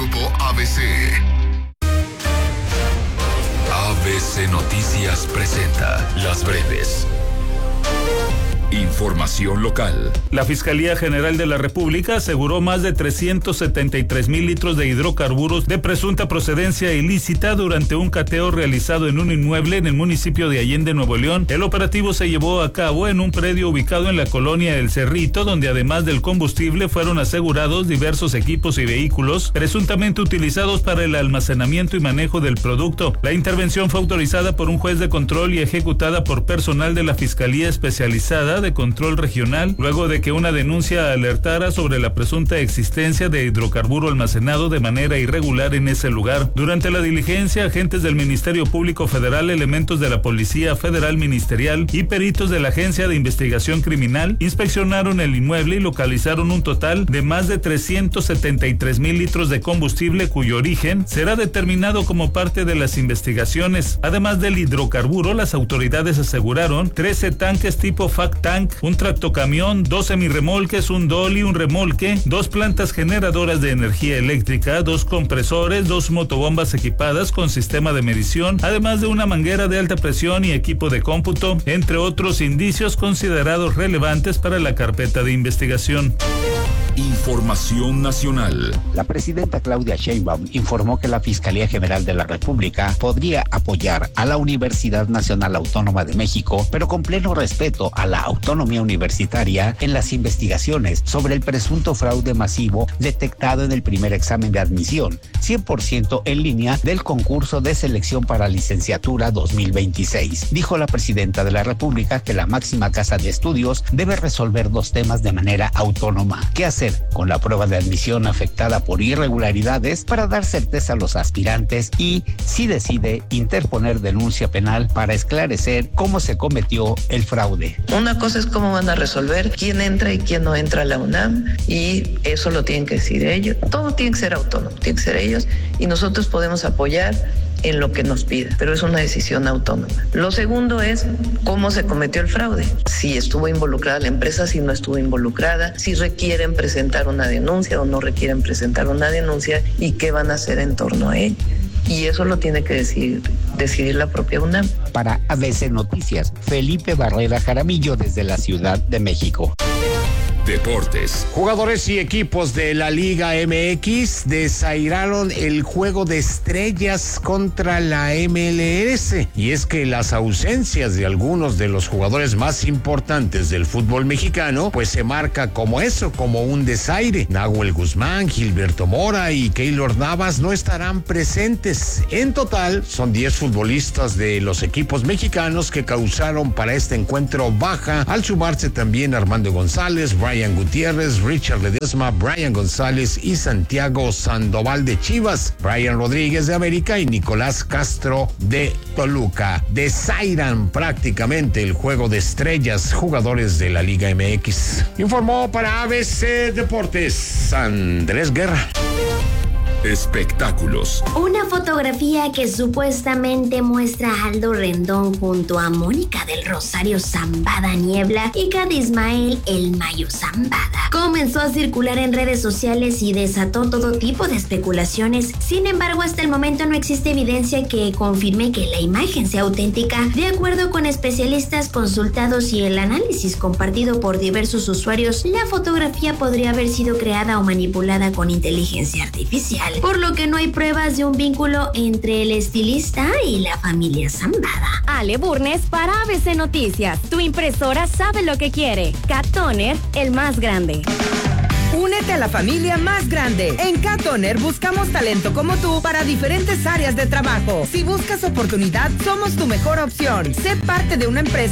Grupo ABC. ABC Noticias presenta Las Breves. Información local. La Fiscalía General de la República aseguró más de 373,000 litros de hidrocarburos de presunta procedencia ilícita durante un cateo realizado en un inmueble en el municipio de Allende, Nuevo León. El operativo se llevó a cabo en un predio ubicado en la colonia El Cerrito, donde además del combustible fueron asegurados diversos equipos y vehículos presuntamente utilizados para el almacenamiento y manejo del producto. La intervención fue autorizada por un juez de control y ejecutada por personal de la Fiscalía Especializada de Control Regional, luego de que una denuncia alertara sobre la presunta existencia de hidrocarburo almacenado de manera irregular en ese lugar. Durante la diligencia, agentes del Ministerio Público Federal, elementos de la Policía Federal Ministerial y peritos de la Agencia de Investigación Criminal inspeccionaron el inmueble y localizaron un total de más de 373,000 litros de combustible cuyo origen será determinado como parte de las investigaciones. Además del hidrocarburo, las autoridades aseguraron 13 tanques tipo FAC Tank, un tractocamión, 2 semirremolques, un dolly, un remolque, 2 plantas generadoras de energía eléctrica, 2 compresores, 2 motobombas equipadas con sistema de medición, además de una manguera de alta presión y equipo de cómputo, entre otros indicios considerados relevantes para la carpeta de investigación. Información nacional. La presidenta Claudia Sheinbaum informó que la Fiscalía General de la República podría apoyar a la Universidad Nacional Autónoma de México, pero con pleno respeto a la autonomía universitaria en las investigaciones sobre el presunto fraude masivo detectado en el primer examen de admisión, 100% en línea del concurso de selección para licenciatura 2026. Dijo la presidenta de la República que la máxima casa de estudios debe resolver 2 temas de manera autónoma. ¿Qué hacer con la prueba de admisión afectada por irregularidades para dar certeza a los aspirantes y, si decide, interponer denuncia penal para esclarecer cómo se cometió el fraude? Una cosa es cómo van a resolver quién entra y quién no entra a la UNAM, y eso lo tienen que decir ellos. Todo tiene que ser autónomo, tiene que ser ellos, y nosotros podemos apoyar en lo que nos pida, pero es una decisión autónoma. Lo segundo es cómo se cometió el fraude, si estuvo involucrada la empresa, si no estuvo involucrada, si requieren presentar una denuncia o no requieren presentar una denuncia y qué van a hacer en torno a ello. Y eso lo tiene que decidir la propia UNAM. Para ABC Noticias, Felipe Barrera Jaramillo desde la Ciudad de México. Deportes. Jugadores y equipos de la Liga MX desairaron el juego de estrellas contra la MLS. Y es que las ausencias de algunos de los jugadores más importantes del fútbol mexicano, pues se marca como eso, como un desaire. Nahuel Guzmán, Gilberto Mora y Keylor Navas no estarán presentes. En total, son 10 futbolistas de los equipos mexicanos que causaron para este encuentro baja, al sumarse también Armando González, Brian Gutiérrez, Richard Ledesma, Brian González y Santiago Sandoval de Chivas, Brian Rodríguez de América y Nicolás Castro de Toluca. Desairan prácticamente el juego de estrellas jugadores de la Liga MX. Informó para ABC Deportes Andrés Guerra. Espectáculos. Una fotografía que supuestamente muestra a Aldo Rendón junto a Mónica del Rosario Zambada Niebla y Cady Ismael el Mayo Zambada comenzó a circular en redes sociales y desató todo tipo de especulaciones. Sin embargo, hasta el momento no existe evidencia que confirme que la imagen sea auténtica. De acuerdo con especialistas consultados y el análisis compartido por diversos usuarios, la fotografía podría haber sido creada o manipulada con inteligencia artificial, por lo que no hay pruebas de un vínculo entre el estilista y la familia Zambada. Ale Burnes para ABC Noticias. Tu impresora sabe lo que quiere. Cat Toner, el más grande. Únete a la familia más grande. En Cat Toner buscamos talento como tú para diferentes áreas de trabajo. Si buscas oportunidad, somos tu mejor opción. Sé parte de una empresa